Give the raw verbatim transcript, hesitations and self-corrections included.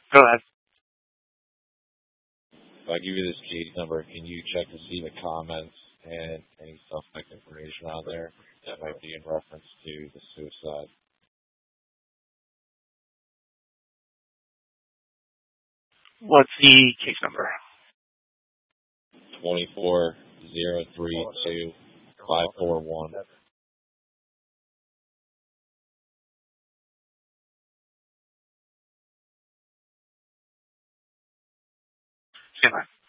Go ahead. If I give you this case number, can you check to see the comments and any suspect information on there that might be in reference to the suicide? What's the case number? Twenty-four zero three two five four one. Stand by.